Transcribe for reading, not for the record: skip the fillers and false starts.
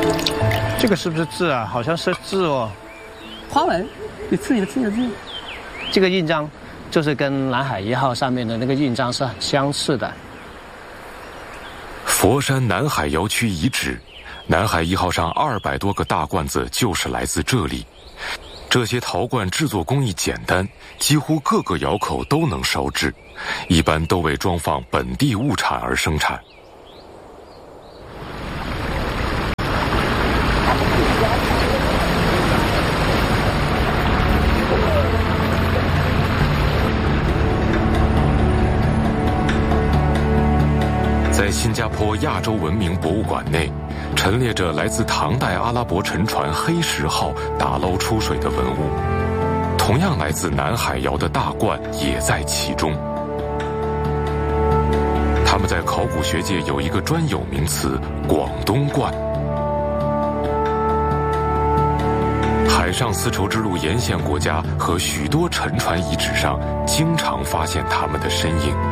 这个是不是字啊？好像是字哦。 花纹，有字有字有字。 这个印章就是跟南海1号上面的那个印章是很相似的。 佛山南海窑区遗址，南海1号上200多个大罐子就是来自这里。这些陶罐制作工艺简单，几乎各个窑口都能烧制，一般都为装放本地物产而生产。在新加坡亚洲文明博物馆内，陈列着来自唐代阿拉伯沉船黑石号打捞出水的文物，同样来自南海窑的大罐也在其中。它们在考古学界有一个专有名词——广东罐。海上丝绸之路沿线国家和许多沉船遗址上，经常发现它们的身影。